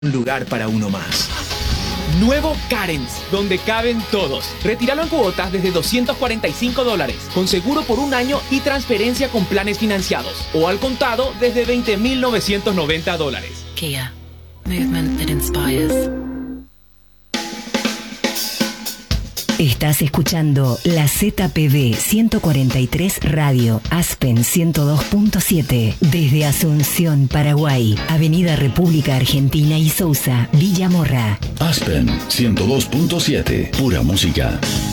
Un lugar para uno más. Nuevo Carens, donde caben todos. Retíralo en cuotas desde $245, con seguro por un año y transferencia con planes financiados. O al contado desde $20,990. Kia. Movement that inspires. Estás escuchando la ZPB 143 Radio, Aspen 102.7, desde Asunción, Paraguay, Avenida República Argentina y Sousa, Villa Morra. Aspen 102.7, pura música.